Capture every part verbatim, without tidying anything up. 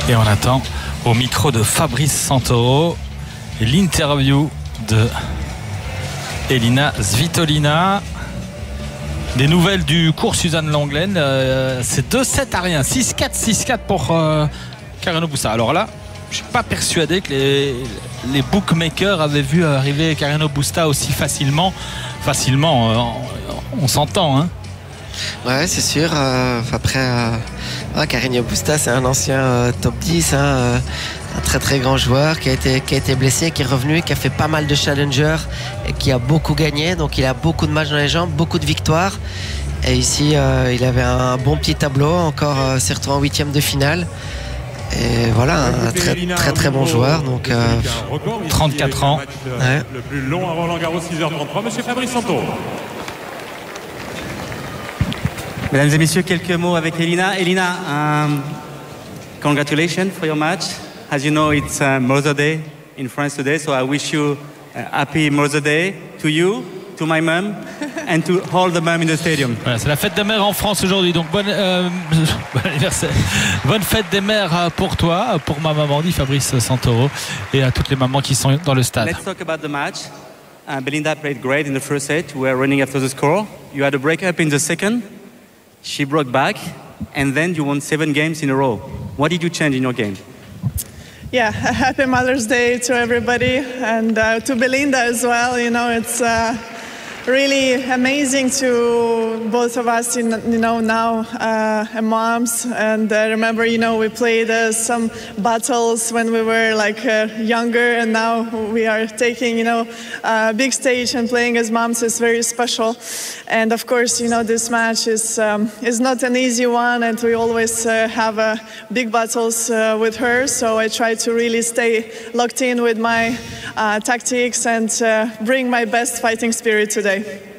Et on attend au micro de Fabrice Santoro l'interview de Elina Svitolina. Des nouvelles du cours Suzanne Lenglen, euh, c'est deux sept à rien, six quatre, six quatre pour euh, Carreño Busta. Alors là, je ne suis pas persuadé que les, les bookmakers avaient vu arriver Carreño Busta aussi facilement. Facilement, euh, on, on s'entend, hein. Ouais, c'est sûr. Euh, après, euh, ouais, Carreño Busta, c'est un ancien euh, top dix, hein, euh, un très très grand joueur qui a, été, qui a été blessé, qui est revenu, qui a fait pas mal de challengers et qui a beaucoup gagné. Donc il a beaucoup de matchs dans les jambes, beaucoup de victoires. Et ici, euh, il avait un bon petit tableau, encore euh, s'est retrouvé en huitième de finale. Et voilà, un très très très bon joueur. Donc euh, trente-quatre ans. Ouais. Le plus long à Roland-Garros, six heures trente-trois, monsieur Fabrice Santoro. Mesdames et messieurs, quelques mots avec Elina. Elina, um, congratulations for your match. As you know, it's uh, Mother's Day in France today, so I wish you a happy Mother's Day to you, to my mum, and to all the mum in the stadium. Voilà, c'est la fête des mères en France aujourd'hui, donc bonne, euh, bon anniversaire. Bonne fête des mères pour toi, pour ma maman, dit Fabrice Santoro, et à toutes les mamans qui sont dans le stade. Let's talk about the match. Uh, Belinda played great in the first set. We were running after the score. You had a break-up in the second. She broke back, and then you won seven games in a row. What did you change in your game? Yeah, happy Mother's Day to everybody, and uh, to Belinda as well. You know, it's uh, really amazing to both of us, you know, now uh, moms. And I remember, you know, we played uh, some battles when we were like uh, younger, and now we are taking, you know, a big stage and playing as moms is very special. And of course, you know, this match is um, is not an easy one, and we always uh, have uh, big battles uh, with her. So I try to really stay locked in with my uh, tactics and uh, bring my best fighting spirit today.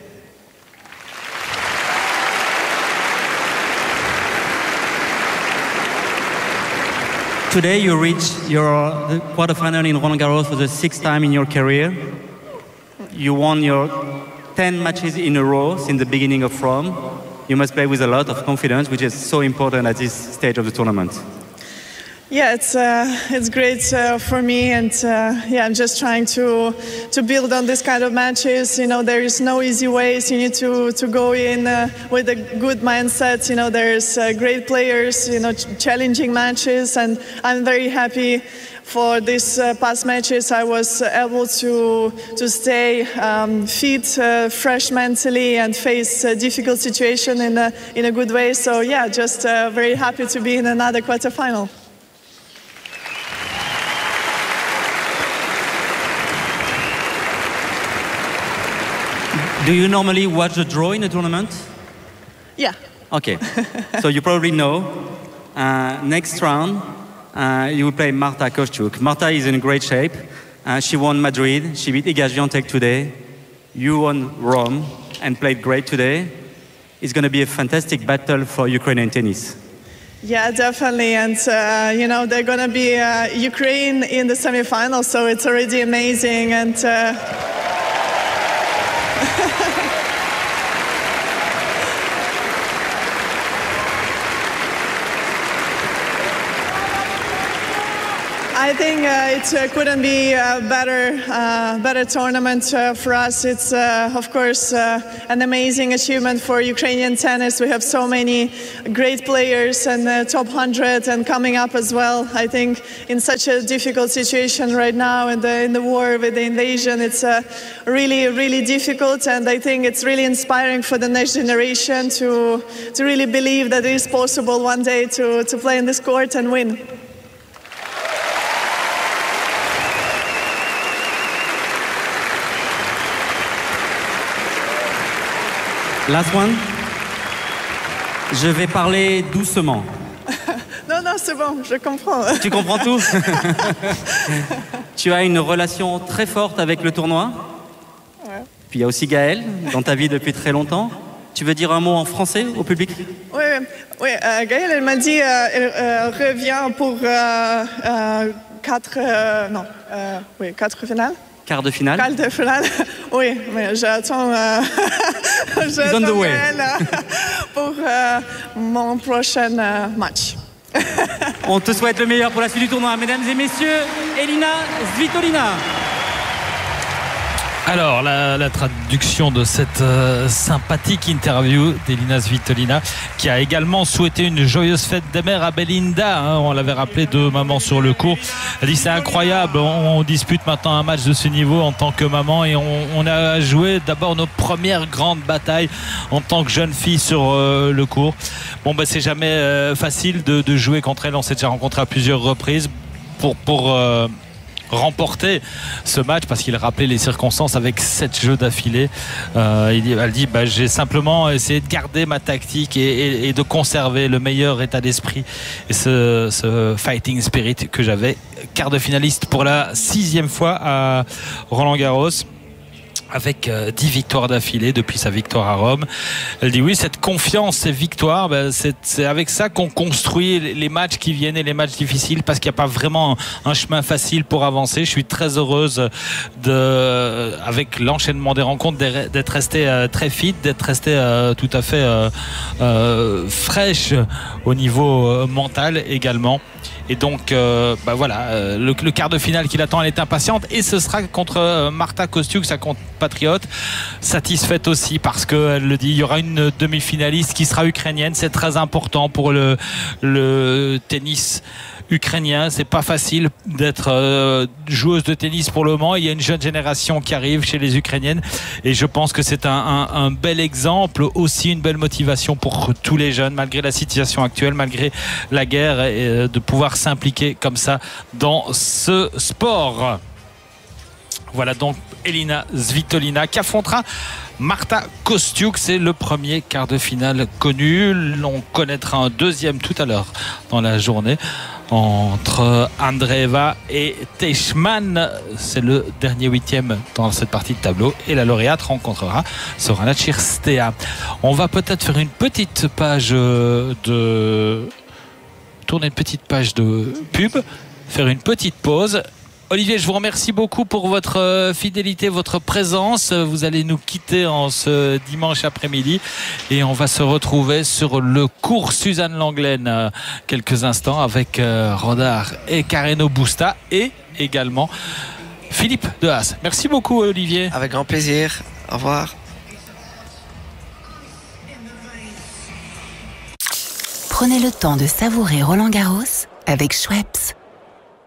Today you reached your the quarterfinal in Roland Garros for the sixth time in your career. You won your ten matches in a row since the beginning of Rome. You must play with a lot of confidence, which is so important at this stage of the tournament. Yeah, it's uh, it's great uh, for me, and uh, yeah, I'm just trying to to build on this kind of matches. You know, there is no easy ways. You need to to go in uh, with a good mindset. You know, there's uh, great players. You know, ch challenging matches, and I'm very happy. For these uh, past matches, I was able to to stay um, fit, uh, fresh mentally, and face a difficult situation in a in a good way. So yeah, just uh, very happy to be in another quarterfinal. Do you normally watch the draw in a tournament? Yeah. Okay. So you probably know. Uh, next round, uh, you will play Marta Kostyuk. Marta is in great shape. Uh, she won Madrid. She beat Iga Swiatek today. You won Rome and played great today. It's going to be a fantastic battle for Ukrainian tennis. Yeah, definitely. And, uh, you know, they're going to be uh, Ukraine in the semifinals, so it's already amazing. And uh, I think uh, it uh, couldn't be a better, uh, better tournament uh, for us. It's, uh, of course, uh, an amazing achievement for Ukrainian tennis. We have so many great players and uh, top one hundred and coming up as well. I think in such a difficult situation right now in the, in the war with the invasion, it's uh, really, really difficult. And I think it's really inspiring for the next generation to, to really believe that it is possible one day to, to play in this court and win. Last one. Je vais parler doucement. Non, non, c'est bon, je comprends. Tu comprends tout? Tu as une relation très forte avec le tournoi. Ouais. Puis il y a aussi Gaëlle, dans ta vie depuis très longtemps. Tu veux dire un mot en français au public? Oui, oui. Euh, Gaëlle, elle m'a dit euh, elle euh, revient pour euh, euh, quatre, euh, non, euh, oui, quatre finales. Quart de finale. Quart de finale. Oui, mais j'attends euh, on the way. Gaëlle pour euh, mon prochain euh, match. On te souhaite le meilleur pour la suite du tournoi, mesdames et messieurs. Elina Svitolina. Alors, la, la traduction de cette euh, sympathique interview d'Elina Svitolina, qui a également souhaité une joyeuse fête des mères à Belinda. Hein, on l'avait rappelé, deux mamans sur le court. Elle dit c'est incroyable, on, on dispute maintenant un match de ce niveau en tant que maman et on, on a joué d'abord nos premières grandes batailles en tant que jeune fille sur euh, le court. Bon, ben c'est jamais euh, facile de, de jouer contre elle. On s'est déjà rencontré à plusieurs reprises pour... pour euh, remporter ce match parce qu'il rappelait les circonstances avec sept jeux d'affilée. Euh, elle dit bah, j'ai simplement essayé de garder ma tactique et, et, et de conserver le meilleur état d'esprit et ce, ce fighting spirit que j'avais. Quart de finaliste pour la sixième fois à Roland-Garros, avec dix victoires d'affilée depuis sa victoire à Rome. Elle dit oui, cette confiance, ces victoires, ben c'est, c'est avec ça qu'on construit les matchs qui viennent et les matchs difficiles, parce qu'il n'y a pas vraiment un chemin facile pour avancer. Je suis très heureuse de, avec l'enchaînement des rencontres, d'être restée très fit, d'être restée tout à fait euh, euh, fraîche au niveau mental également. Et donc euh, bah voilà, euh, le, le quart de finale qui l'attend, elle est impatiente et ce sera contre euh, Marta Kostyuk, sa compatriote, satisfaite aussi parce qu'elle le dit, il y aura une demi-finaliste qui sera ukrainienne. C'est très important pour le, le tennis ukrainien. C'est pas facile d'être euh, joueuse de tennis pour le moment. Il y a une jeune génération qui arrive chez les Ukrainiennes et je pense que c'est un, un, un bel exemple, aussi une belle motivation pour tous les jeunes, malgré la situation actuelle, malgré la guerre, et, euh, de pouvoir s'impliquer comme ça dans ce sport. Voilà donc Elina Svitolina qui affrontera Marta Kostyuk. C'est le premier quart de finale connu. On connaîtra un deuxième tout à l'heure dans la journée entre Andreeva et Teichmann. C'est le dernier huitième dans cette partie de tableau et la lauréate rencontrera Sorana Cirstea. On va peut-être faire une petite page de tourner une petite page de pub, faire une petite pause. Olivier, je vous remercie beaucoup pour votre fidélité, votre présence. Vous allez nous quitter en ce dimanche après-midi et on va se retrouver sur le cours Suzanne Lenglen quelques instants avec Rodar et Carreno Busta et également Philippe Dehaas. Merci beaucoup Olivier. Avec grand plaisir. Au revoir. Prenez le temps de savourer Roland-Garros avec Schweppes.